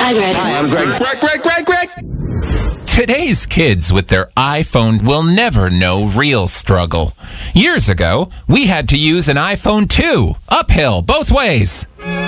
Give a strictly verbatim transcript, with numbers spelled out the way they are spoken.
Hi, Greg. Hi, I'm Greg. Greg, Greg, Greg, Greg. Today's kids with their iPhone will never know real struggle. Years ago, we had to use an iPhone two, uphill, both ways.